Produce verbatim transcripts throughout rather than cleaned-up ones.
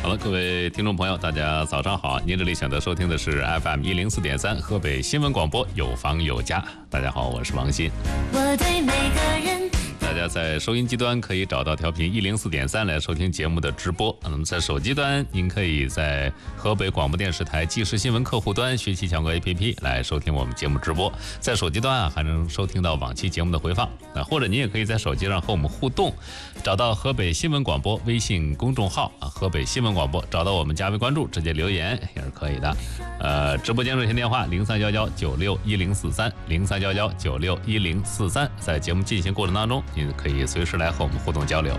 好了，各位听众朋友，大家早上好！您这里选择收听的是 F M 一零四点三河北新闻广播有房有家。大家好，我是王鑫。我对每个人。大家在收音机端可以找到调频一零四点三来收听节目的直播。那么在手机端，您可以在河北广播电视台即时新闻客户端学习强国 A P P 来收听我们节目直播。在手机端啊，还能收听到往期节目的回放。那或者您也可以在手机上和我们互动，找到河北新闻广播微信公众号啊，河北新闻广播，找到我们加微关注，直接留言也是可以的。呃，直播间热线电话零三幺幺九六一零四三零三幺幺九六一零四三，在节目进行过程当中，您可以随时来和我们互动交流。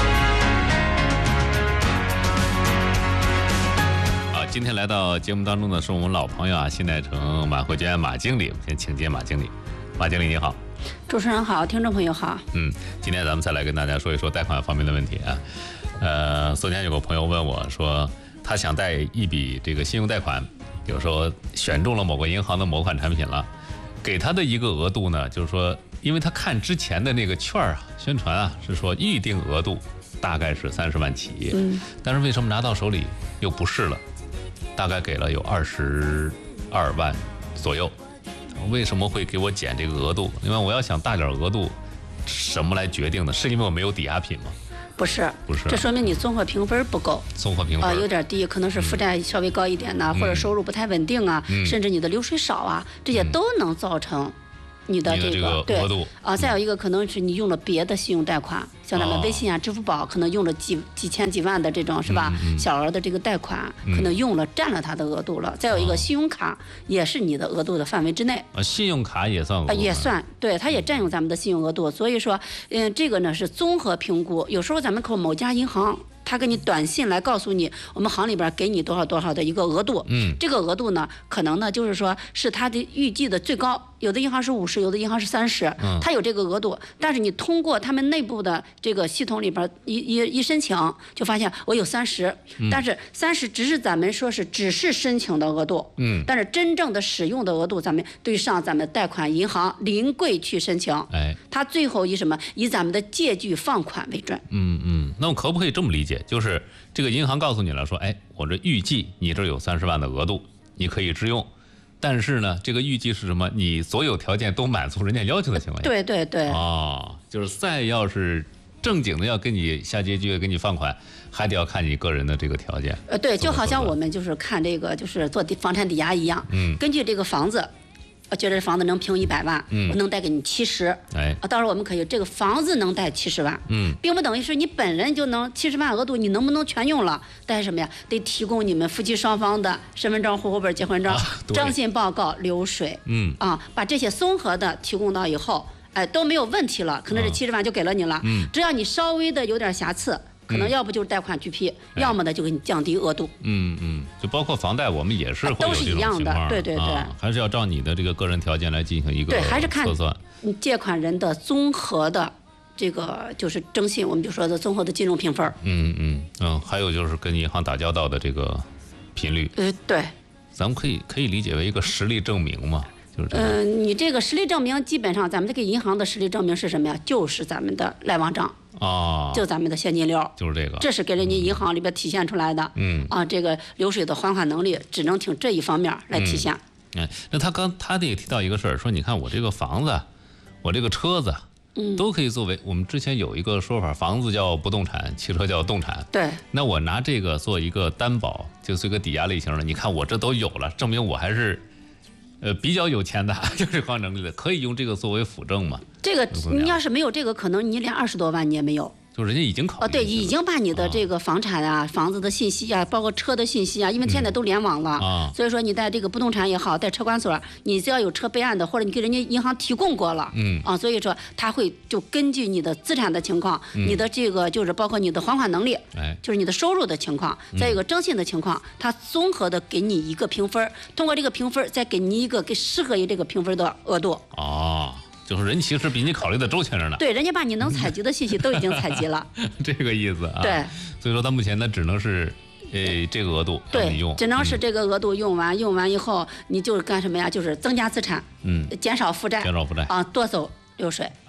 好，今天来到节目当中的是我们老朋友啊，新代城马汇娟马经理，我们先请接马经理。马经理你好。 主持人好，听众朋友好。 嗯，今天咱们再来跟大家说一说贷款方面的问题啊。呃，昨天有个朋友问我说，他想贷一笔这个信用贷款，比如说选中了某个银行的某款产品了，给他的一个额度呢，就是说，因为他看之前的那个券啊，宣传啊是说预定额度大概是三十万起，嗯，但是为什么拿到手里又不是了？大概给了有二十二万左右。为什么会给我减这个额度？因为我要想大点额度，什么来决定的？是因为我没有抵押品吗？ 不是， 不是， 这说明你综合评分不够， 综合评分啊、 呃、有点低，可能是负债稍微高一点呢、嗯，或者收入不太稳定啊、嗯，甚至你的流水少啊，这些都能造成你的这个对额度啊。再有一个可能是你用了别的信用贷款，像咱们微信啊、支付宝，可能用了几几千几万的这种是吧？小额的这个贷款，可能用了占了它的额度了。再有一个信用卡也是你的额度的范围之内啊，信用卡也算额度， 也算，对，它也占用咱们的信用额度。所以说，嗯，这个呢是综合评估。有时候咱们靠某家银行，他给你短信来告诉你，我们行里边给你多少多少的一个额度，嗯，这个额度呢，可能呢就是说是它的预计的最高，有的银行是五十，有的银行是三十，嗯，它有这个额度，但是你通过他们内部的这个系统里边一一一申请，就发现我有三十，但是三十只是咱们说是只是申请的额度，嗯，但是真正的使用的额度，咱们对上咱们贷款银行临柜去申请，哎，它最后以什么以咱们的借据放款为准， 嗯嗯，那我可不可以这么理解？就是这个银行告诉你了，说，哎，我这预计你这有三十万的额度，你可以支用，但是呢，这个预计是什么？你所有条件都满足人家要求的情况下。 对对对。 哦，就是再要是正经的要跟你下借据、给你放款，还得要看你个人的这个条件。 呃，对，就好像我们就是看这个，就是做房产抵押一样，嗯，根据这个房子。我觉得这房子能评一百万，嗯，我能贷给你七十，哎，到时候我们可以这个房子能贷七十万，嗯，并不等于是你本人就能七十万额度，你能不能全用了？贷什么呀？得提供你们夫妻双方的身份证、户口本、结婚证、啊、征信报告、流水，嗯，啊，把这些综合的提供到以后，哎，都没有问题了，可能这七十万就给了你了，嗯，只要你稍微的有点瑕疵。可能要不就是贷款拒批，嗯、要么呢就给你降低额度。 嗯嗯，就包括房贷，我们也是会有这种情况，都是一样的，对对对、 啊，还是要照你的这个个人条件来进行一个对，还是看测算你借款人的综合的这个就是征信，我们就说的综合的金融评分。 嗯嗯嗯，还有就是跟银行打交道的这个频率。 呃，对， 咱们可以可以理解为一个实力证明嘛。嗯、 呃，你这个实力证明，基本上咱们这个银行的实力证明是什么呀？就是咱们的来往账啊， 就咱们的现金流， 就是这个， 这是给人家银行里边体现出来的。嗯啊，这个流水的还款能力只能凭这一方面来体现。 嗯，那他刚他也提到一个事儿，说你看我这个房子，我这个车子。嗯，都可以作为我们之前有一个说法，房子叫不动产，汽车叫动产。 对， 那我拿这个做一个担保，就是一个抵押类型的。你看我这都有了，证明我还是。呃，比较有钱的，就是还能力的，可以用这个作为辅证嘛？ 这个你要是没有这个，可能你连二十多万你也没有。 就人家已经考虑哦，对，已经把你的这个房产啊、房子的信息啊，包括车的信息啊，因为现在都联网了，啊，所以说你在这个不动产也好，在车管所，你只要有车备案的，或者你给人家银行提供过了，嗯，啊，所以说他会就根据你的资产的情况，你的这个就是包括你的还款能力，哎，就是你的收入的情况，再一个征信的情况，他综合的给你一个评分，通过这个评分再给你一个给适合于这个评分的额度。 哦。就是人其实比你考虑的周全着呢。 对，人家把你能采集的信息都已经采集了。 这个意思啊。 对。 所以说，到目前呢，只能是，呃，这个额度让你用。 对，只能是这个额度用完，嗯、用完以后，你就是干什么呀？就是增加资产，嗯，减少负债， 减少负债啊，多走流水。 哎，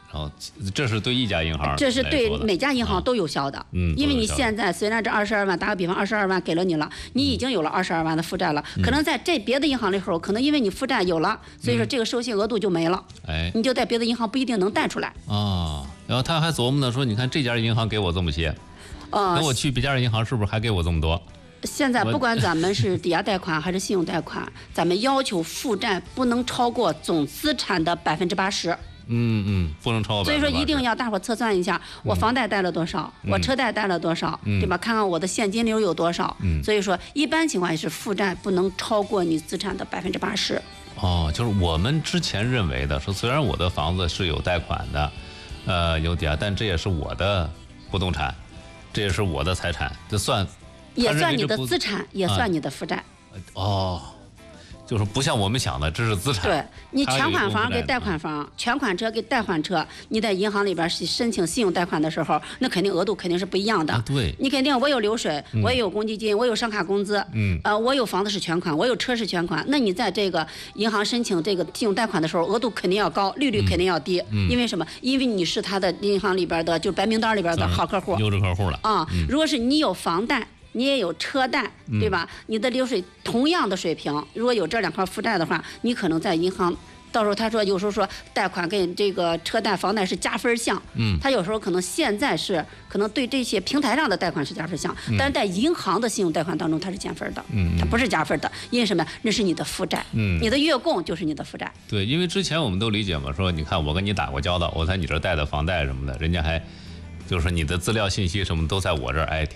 然后这是对一家银行， 这是对每家银行都有效的。嗯，因为你现在虽然这二十二万，打个比方，二十二万给了你了，你已经有了二十二万的负债了， 嗯、 可能在这别的银行的时候，可能因为你负债有了，所以说这个授信额度就没了。 哎、嗯， 你就在别的银行不一定能贷出来。 哦，然后他还琢磨呢，说你看这家银行给我这么些，呃，等我去别家银行是不是还给我这么多？ 现在不管咱们是抵押贷款还是信用贷款，咱们要求负债不能超过总资产的百分之八十。 嗯嗯，不能超过。 所以说一定要大伙测算一下，我房贷贷了多少，嗯、我车贷贷了多少，嗯、对吧？看看我的现金流有多少。嗯、所以说一般情况下是负债不能超过你资产的百分之八十。 哦，就是我们之前认为的，说虽然我的房子是有贷款的，呃，有抵押，但这也是我的不动产，这也是我的财产，这算也算你的资产，也算你的负债。 啊、哦。就是不像我们想的，这是资产。 对，你全款房给贷款房，全款车给贷款车，你在银行里边申请信用贷款的时候，那肯定额度肯定是不一样的。 啊、对， 你肯定我有流水，嗯、我也有公积金，我有商卡工资，嗯，呃，我有房子是全款，我有车是全款，那你在这个银行申请这个信用贷款的时候，额度肯定要高，利率肯定要低，嗯、因为什么？因为你是他的银行里边的就白名单里边的好客户， 优质客户了啊。嗯、如果是你有房贷。你也有车贷，对吧？嗯、你的流水同样的水平，如果有这两块负债的话，你可能在银行，到时候他说有时候说贷款跟这个车贷、房贷是加分项，嗯，他有时候可能现在是可能对这些平台上的贷款是加分项，嗯、但是在银行的信用贷款当中它是减分的，嗯，它不是加分的，因为什么？那是你的负债，嗯，你的月供就是你的负债。 对，因为之前我们都理解嘛，说你看我跟你打过交道，我在你这儿贷的房贷什么的，人家还。就是你的资料信息什么都在我这儿，哎，